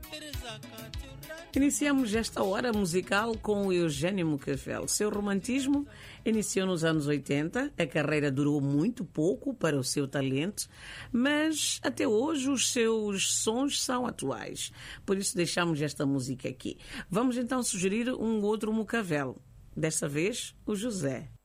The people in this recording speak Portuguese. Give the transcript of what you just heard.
Iniciamos esta hora musical com o Eugênio Mocavel. Seu romantismo iniciou nos anos 80, a carreira durou muito pouco para o seu talento, mas até hoje os seus sons são atuais. Por isso deixamos esta música aqui. Vamos então sugerir um outro Mocavel, desta vez o José.